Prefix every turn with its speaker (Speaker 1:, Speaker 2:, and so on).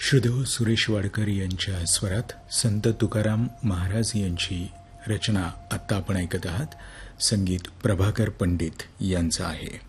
Speaker 1: श्रीदेव सुरेश वाडकर यांच्या स्वरात संत तुकाराम महाराज यांची रचना आत्ता आपण ऐकत आहात. संगीत प्रभाकर पंडित यांचं आहे.